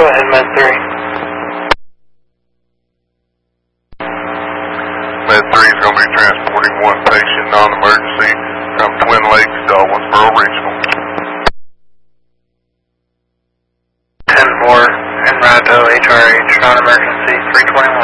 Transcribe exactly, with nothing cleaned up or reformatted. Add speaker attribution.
Speaker 1: Go ahead, Med three.
Speaker 2: Med three is going to be transporting one patient non-emergency from Twin Lakes to Owensboro Regional.
Speaker 1: ten four, en route to H R H, non-emergency, three twenty-one.